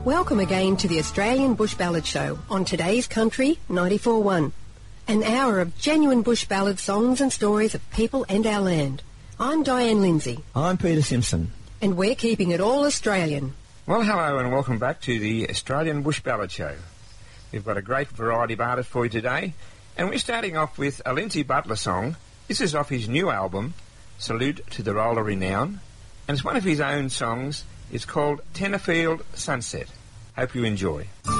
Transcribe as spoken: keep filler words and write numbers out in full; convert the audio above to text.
Welcome again to the Australian Bush Ballad Show on today's Country ninety-four point one. An hour of genuine bush ballad songs and stories of people and our land. I'm Diane Lindsay. I'm Peter Simpson. And we're keeping it all Australian. Well, hello and welcome back to the Australian Bush Ballad Show. We've got a great variety of artists for you today, and we're starting off with a Lindsay Butler song. This is off his new album, Salute to the Roller Renown, and it's one of his own songs. It's called Tenterfield Sunset. Hope you enjoy.